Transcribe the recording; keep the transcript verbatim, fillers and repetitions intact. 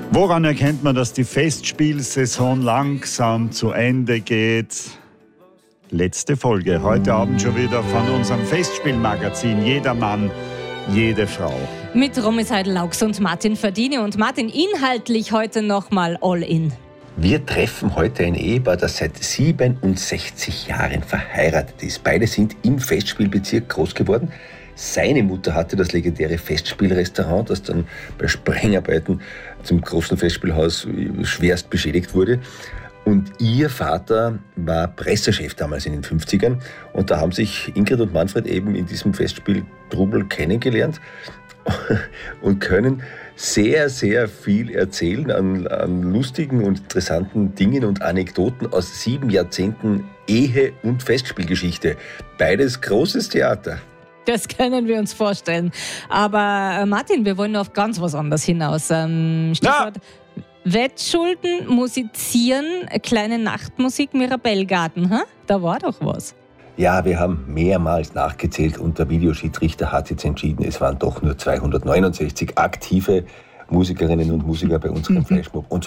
Woran erkennt man, dass die Festspielsaison langsam zu Ende geht? Letzte Folge, heute Abend schon wieder von unserem Festspielmagazin Jedermann, jede Frau. Mit Romy Seidel-Laux und Martin Ferdini. Und Martin, inhaltlich heute nochmal all in. Wir treffen heute ein Ehepaar, das seit siebenundsechzig Jahren verheiratet ist. Beide sind im Festspielbezirk groß geworden. Seine Mutter hatte das legendäre Festspielrestaurant, das dann bei Sprengarbeiten zum großen Festspielhaus schwerst beschädigt wurde. Und ihr Vater war Pressechef damals in den fünfzigern. Und da haben sich Ingrid und Manfred eben in diesem Festspieltrubel kennengelernt und können sehr, sehr viel erzählen an, an lustigen und interessanten Dingen und Anekdoten aus sieben Jahrzehnten Ehe- und Festspielgeschichte. Beides großes Theater. Das können wir uns vorstellen. Aber äh, Martin, wir wollen auf ganz was anderes hinaus. Ähm, Stichwort ja. Wettschulden, Musizieren, kleine Nachtmusik, Mirabellgarten. Huh? Da war doch was. Ja, wir haben mehrmals nachgezählt und der Videoschiedsrichter hat jetzt entschieden, es waren doch nur zweihundertneunundsechzig aktive Musikerinnen und Musiker bei unserem mhm. Flashmob. Und